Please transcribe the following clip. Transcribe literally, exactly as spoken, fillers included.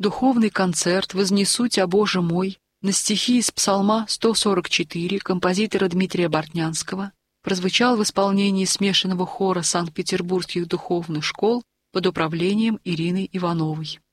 Духовный концерт «Вознесу Тя, Боже мой» на стихи из Псалма сто сорок четыре композитора Дмитрия Бортнянского прозвучал в исполнении смешанного хора Санкт-Петербургских духовных школ под управлением Ирины Ивановой.